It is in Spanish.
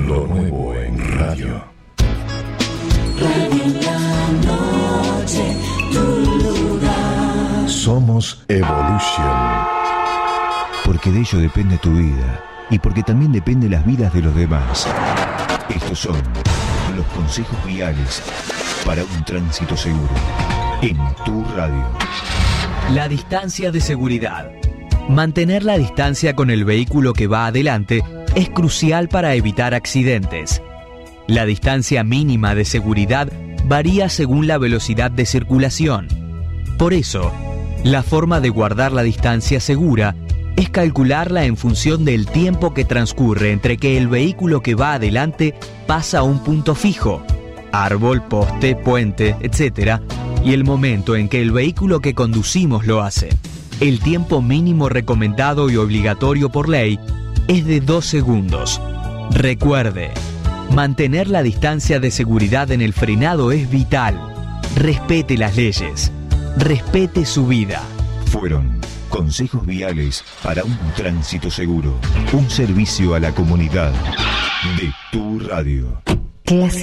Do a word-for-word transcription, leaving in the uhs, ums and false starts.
Lo nuevo en radio. Radio en la noche, tu lugar. Somos Evolution. Porque de ello depende tu vida y porque también depende las vidas de los demás. Estos son los consejos viales para un tránsito seguro en tu radio. La distancia de seguridad. Mantener la distancia con el vehículo que va adelante es crucial para evitar accidentes. La distancia mínima de seguridad varía según la velocidad de circulación. Por eso, la forma de guardar la distancia segura es calcularla en función del tiempo que transcurre entre que el vehículo que va adelante pasa a un punto fijo, árbol, poste, puente, etcétera, y el momento en que el vehículo que conducimos lo hace. El tiempo mínimo recomendado y obligatorio por ley es de dos segundos. Recuerde, mantener la distancia de seguridad en el frenado es vital. Respete las leyes. Respete su vida. Fueron consejos viales para un tránsito seguro. Un servicio a la comunidad de tu radio.